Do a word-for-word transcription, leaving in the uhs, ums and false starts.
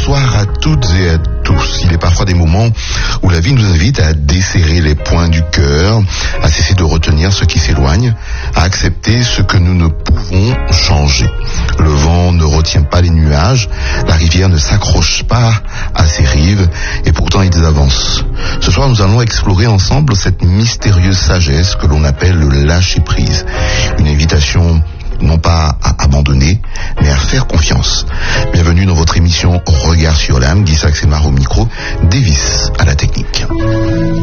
bonsoir à toutes et à tous. Il est parfois des moments où la vie nous invite à desserrer les poings du cœur, à cesser de retenir ce qui s'éloigne, à accepter ce que nous ne pouvons changer. Le vent ne retient pas les nuages, la rivière ne s'accroche pas à ses rives, et pourtant ils avancent. Ce soir, nous allons explorer ensemble cette mystérieuse sagesse que l'on appelle le lâcher-prise. Une invitation non pas à abandonner, mais à faire confiance. Bienvenue dans votre émission Regard sur l'âme. Guy Saxe et Maro au micro, Davis à la technique.